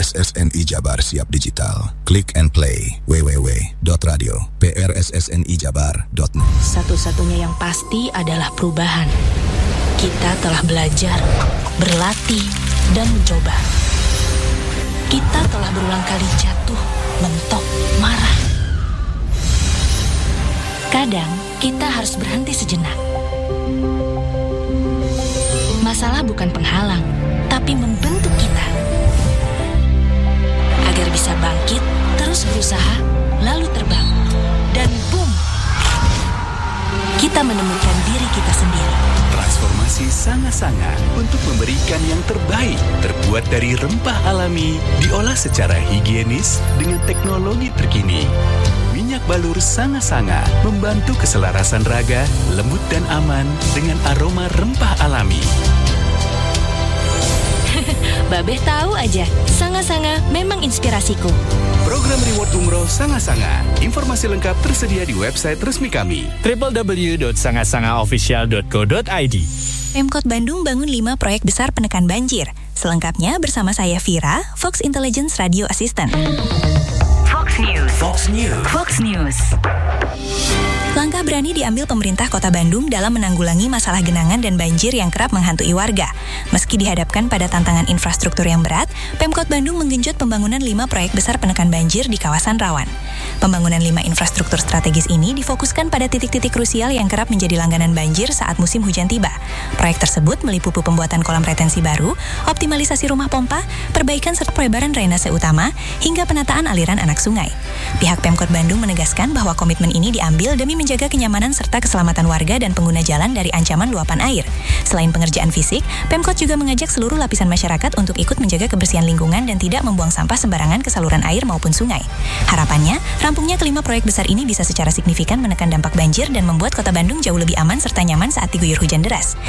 PRSSNI Jabar siap digital. Click and play www.radio.prssnijabar.net. Satu-satunya yang pasti adalah perubahan. Kita telah belajar, berlatih, dan mencoba. Kita telah berulang kali jatuh, mentok, marah. Kadang kita harus berhenti sejenak. Masalah bukan penghalang, tapi membentuk kita. Agar bisa bangkit, terus berusaha, lalu terbang. Dan boom! Kita menemukan diri kita sendiri. Transformasi Sanga-Sanga untuk memberikan yang terbaik. Terbuat dari rempah alami, diolah secara higienis dengan teknologi terkini. Minyak balur Sanga-Sanga membantu keselarasan raga, lembut dan aman dengan aroma rempah alami. Babeh tahu aja, Sanga-Sanga memang inspirasiku. Program reward umroh Sanga-Sanga. Informasi lengkap tersedia di website resmi kami www.sangasangaofficial.co.id. Pemkot Bandung bangun 5 proyek besar penekan banjir. Selengkapnya bersama saya Vira, Fox Intelligence Radio Assistant. Fox News. Fox News. Fox News. Langkah berani diambil pemerintah Kota Bandung dalam menanggulangi masalah genangan dan banjir yang kerap menghantui warga. Meski dihadapkan pada tantangan infrastruktur yang berat, Pemkot Bandung menggenjot pembangunan 5 proyek besar penekan banjir di kawasan rawan. Pembangunan 5 infrastruktur strategis ini difokuskan pada titik-titik krusial yang kerap menjadi langganan banjir saat musim hujan tiba. Proyek tersebut meliputi pembuatan kolam retensi baru, optimalisasi rumah pompa, perbaikan serta pelebaran drainase utama, hingga penataan aliran anak sungai. Pihak Pemkot Bandung menegaskan bahwa komitmen ini diambil demi menjaga kenyamanan serta keselamatan warga dan pengguna jalan dari ancaman luapan air. Selain pengerjaan fisik, Pemkot juga mengajak seluruh lapisan masyarakat untuk ikut menjaga kebersihan lingkungan dan tidak membuang sampah sembarangan ke saluran air maupun sungai. Harapannya, rampungnya kelima proyek besar ini bisa secara signifikan menekan dampak banjir dan membuat Kota Bandung jauh lebih aman serta nyaman saat diguyur hujan deras.